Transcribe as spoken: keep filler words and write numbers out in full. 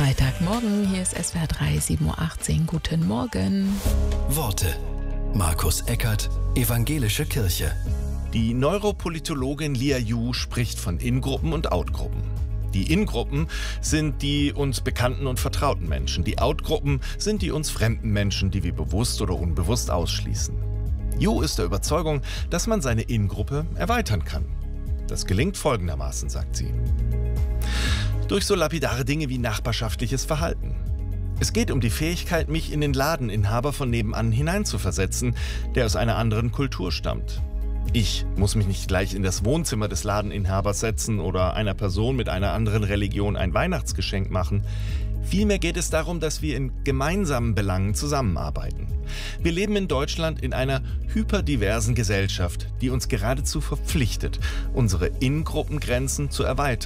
Freitagmorgen, hier ist S W R drei, sieben Uhr achtzehn. Guten Morgen. Worte. Markus Eckert, Evangelische Kirche. Die Neuropolitologin Lia Yu spricht von In-Gruppen und Out-Gruppen. Die In-Gruppen sind die uns bekannten und vertrauten Menschen. Die Out-Gruppen sind die uns fremden Menschen, die wir bewusst oder unbewusst ausschließen. Yu ist der Überzeugung, dass man seine In-Gruppe erweitern kann. Das gelingt folgendermaßen, sagt sie. Durch so lapidare Dinge wie nachbarschaftliches Verhalten. Es geht um die Fähigkeit, mich in den Ladeninhaber von nebenan hineinzuversetzen, der aus einer anderen Kultur stammt. Ich muss mich nicht gleich in das Wohnzimmer des Ladeninhabers setzen oder einer Person mit einer anderen Religion ein Weihnachtsgeschenk machen. Vielmehr geht es darum, dass wir in gemeinsamen Belangen zusammenarbeiten. Wir leben in Deutschland in einer hyperdiversen Gesellschaft, die uns geradezu verpflichtet, unsere In-Gruppengrenzen zu erweitern.